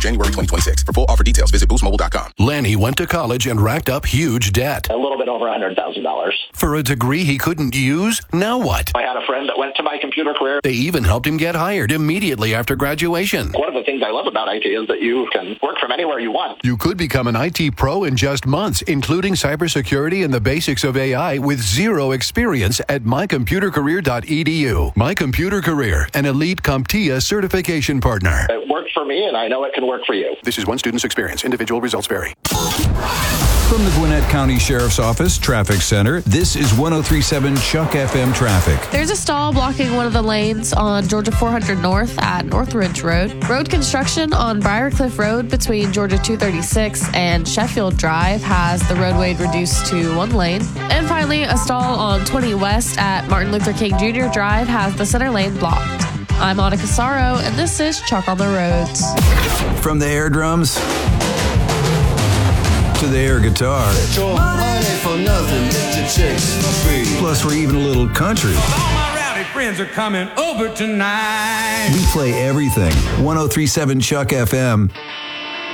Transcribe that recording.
January 2026. For full offer details, visit boostmobile.com. Lanny went to college and racked up huge debt. A little bit over $100,000. For a degree he couldn't use? Now what? I had a friend that went to My Computer Career. They even helped him get hired immediately after graduation. One of the things I love about IT is that you can work from anywhere you want. You could become an IT pro in just months, including cybersecurity and the basics of AI with zero experience at mycomputercareer.edu. My Computer Career, an elite CompTIA certification partner. It worked for me, and I know it can work for you. This is one student's experience. Individual results vary. From the Gwinnett County Sheriff's Office Traffic Center, this is 103.7 Chuck FM Traffic. There's a stall blocking one of the lanes on Georgia 400 North at Northridge Road. Road construction on Briarcliff Road between Georgia 236 and Sheffield Drive has the roadway reduced to one lane. And finally, a stall on 20 West at Martin Luther King Jr. Drive has the center lane blocked. I'm Monica Sorrow, and this is Chuck on the Roads. From the air drums to the air guitar. Money for nothing, the chicks for free. Plus, we're even a little country. All my rowdy friends are coming over tonight. We play everything. 103.7 Chuck FM.